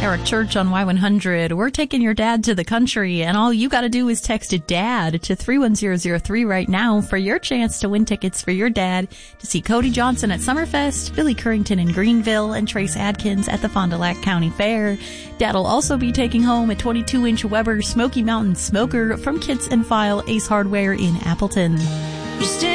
Eric Church on Y100. We're taking your dad to the country, and all you gotta do is text DAD to 31003 right now for your chance to win tickets for your dad to see Cody Johnson at Summerfest, Billy Currington in Greenville, and Trace Adkins at the Fond du Lac County Fair. Dad'll also be taking home a 22-inch Weber Smoky Mountain Smoker from Kits and File Ace Hardware in Appleton.